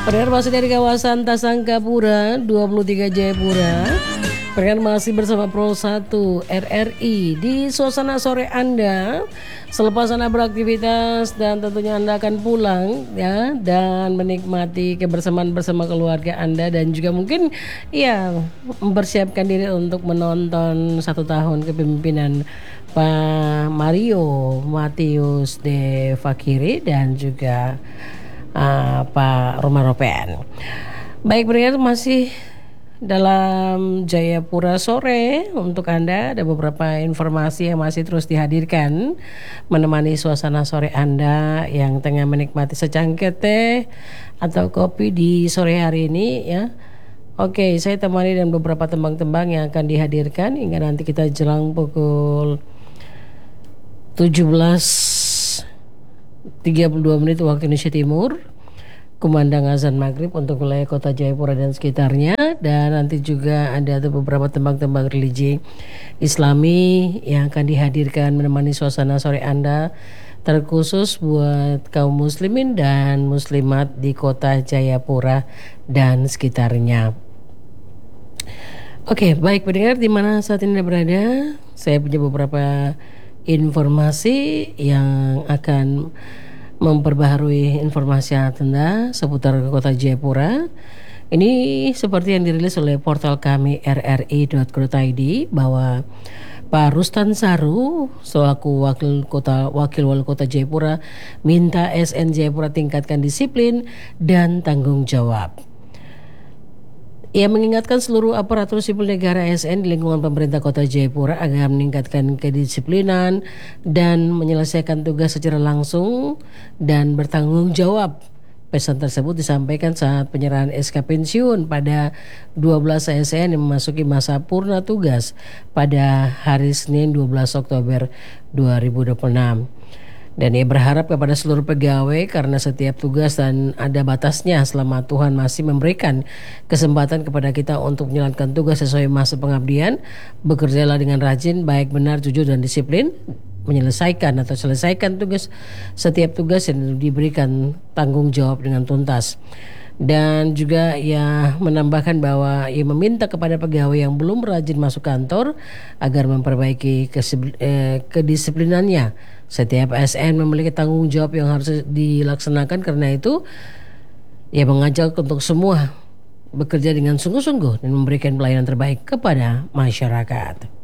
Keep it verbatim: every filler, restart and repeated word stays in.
Pendengar masih dari kawasan Tasangkapura dua puluh tiga Jayapura. Pendengar masih bersama Pro satu R R I di suasana sore Anda. Selepas Anda beraktivitas dan tentunya Anda akan pulang ya, dan menikmati kebersamaan bersama keluarga Anda, dan juga mungkin ya mempersiapkan diri untuk menonton satu tahun kepemimpinan Pak Mario Matius de Fakiri dan juga Uh, Pak Roma Ropen. Baik, pendengar masih dalam Jayapura sore untuk Anda. Ada beberapa informasi yang masih terus dihadirkan menemani suasana sore Anda yang tengah menikmati secangkir teh atau kopi di sore hari ini ya. Oke, saya temani dengan beberapa tembang-tembang yang akan dihadirkan hingga nanti kita jelang pukul tujuh belas tiga puluh dua menit waktu Indonesia Timur, kumandang azan maghrib untuk wilayah kota Jayapura dan sekitarnya. Dan nanti juga ada beberapa tembang-tembang religi Islami yang akan dihadirkan menemani suasana sore Anda, terkhusus buat kaum muslimin dan muslimat di kota Jayapura dan sekitarnya. Oke, baik pendengar di mana saat ini Anda berada, saya punya beberapa informasi yang akan memperbaharui informasi Anda seputar kota Jayapura. Ini seperti yang dirilis oleh portal kami r r i dot co dot i d bahwa Pak Rustan Saru selaku wakil kota wakil wali kota Jayapura minta A S N Jayapura tingkatkan disiplin dan tanggung jawab. Ia mengingatkan seluruh aparatur sipil negara A S N di lingkungan pemerintah kota Jayapura agar meningkatkan kedisiplinan dan menyelesaikan tugas secara langsung dan bertanggung jawab. Pesan tersebut disampaikan saat penyerahan S K pensiun pada dua belas A S N yang memasuki masa purna tugas pada hari Senin dua belas Oktober dua ribu dua puluh enam. Dan ia berharap kepada seluruh pegawai karena setiap tugas dan ada batasnya selama Tuhan masih memberikan kesempatan kepada kita untuk menjalankan tugas sesuai masa pengabdian. Bekerjalah dengan rajin, baik, benar, jujur, dan disiplin. Menyelesaikan atau selesaikan tugas setiap tugas yang diberikan tanggung jawab dengan tuntas. Dan juga ia menambahkan bahwa ia meminta kepada pegawai yang belum rajin masuk kantor agar memperbaiki kesib- eh, kedisiplinannya. Setiap A S N memiliki tanggung jawab yang harus dilaksanakan, karena itu ia mengajak untuk semua bekerja dengan sungguh-sungguh dan memberikan pelayanan terbaik kepada masyarakat.